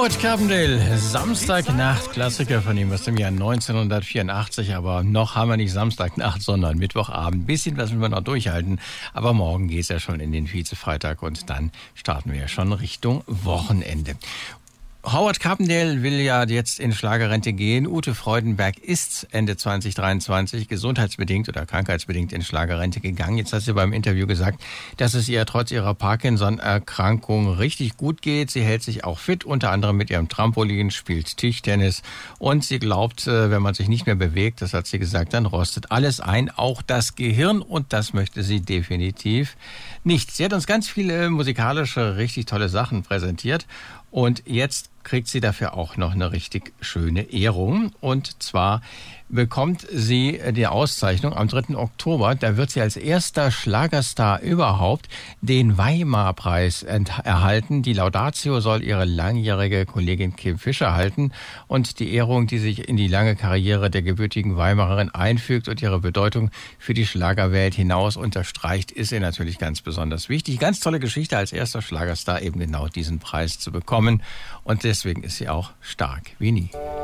Howard Carpendale, Samstagnacht, Klassiker von ihm aus dem Jahr 1984, aber noch haben wir nicht Samstagnacht, sondern Mittwochabend. Bisschen was müssen wir noch durchhalten, aber morgen geht's ja schon in den Vizefreitag und dann starten wir ja schon Richtung Wochenende. Howard Carpendale will ja jetzt in Schlagerrente gehen. Ute Freudenberg ist Ende 2023 gesundheitsbedingt oder krankheitsbedingt in Schlagerrente gegangen. Jetzt hat sie beim Interview gesagt, dass es ihr trotz ihrer Parkinson-Erkrankung richtig gut geht. Sie hält sich auch fit, unter anderem mit ihrem Trampolin, spielt Tischtennis und sie glaubt, wenn man sich nicht mehr bewegt, das hat sie gesagt, dann rostet alles ein, auch das Gehirn, und das möchte sie definitiv nicht. Sie hat uns ganz viele musikalische, richtig tolle Sachen präsentiert. Und jetzt kriegt sie dafür auch noch eine richtig schöne Ehrung. Und zwar bekommt sie die Auszeichnung am 3. Oktober. Da wird sie als erster Schlagerstar überhaupt den Weimar-Preis erhalten. Die Laudatio soll ihre langjährige Kollegin Kim Fischer halten. Und die Ehrung, die sich in die lange Karriere der gebürtigen Weimarerin einfügt und ihre Bedeutung für die Schlagerwelt hinaus unterstreicht, ist ihr natürlich ganz besonders wichtig. Ganz tolle Geschichte, als erster Schlagerstar eben genau diesen Preis zu bekommen. Und deswegen ist sie auch stark wie nie.